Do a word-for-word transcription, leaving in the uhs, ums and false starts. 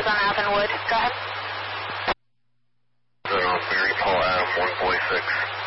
Rose on Alvinwood. Go ahead. Zero, Mary Paul Adam one forty-six.